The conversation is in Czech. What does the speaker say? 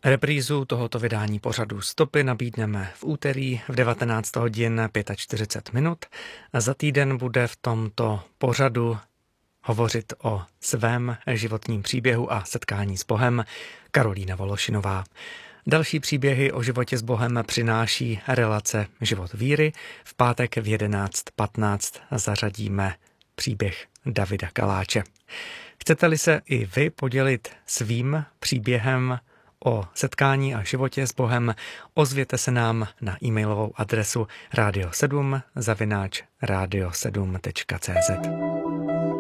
Reprízu tohoto vydání pořadu Stopy nabídneme v úterý v 19 hodin 45 minut. Za týden bude v tomto pořadu hovořit o svém životním příběhu a setkání s Bohem Karolína Vološinová. Další příběhy o životě s Bohem přináší relace Život víry. V pátek v 11:15 zařadíme příběh Davida Kaláče. Chcete-li se i vy podělit svým příběhem o setkání a životě s Bohem, ozvěte se nám na e-mailovou adresu radio7@radio7.cz.